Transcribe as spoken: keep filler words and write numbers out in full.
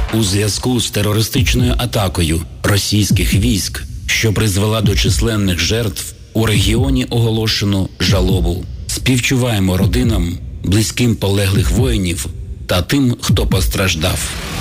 У зв'язку з терористичною атакою російських військ, що призвела до численних жертв, у регіоні оголошено жалобу. Співчуваємо родинам, близьким полеглих воїнів та тим, хто постраждав.